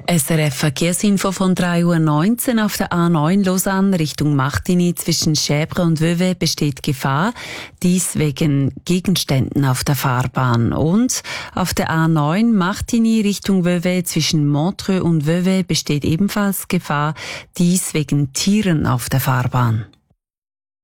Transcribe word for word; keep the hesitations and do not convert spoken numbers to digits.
S R F Verkehrsinfo von drei Uhr neunzehn auf der A neun Lausanne Richtung Martigny zwischen Schäbre und Vevey besteht Gefahr, dies wegen Gegenständen auf der Fahrbahn. Und auf der A neun Martigny Richtung Vevey zwischen Montreux und Vevey besteht ebenfalls Gefahr, dies wegen Tieren auf der Fahrbahn.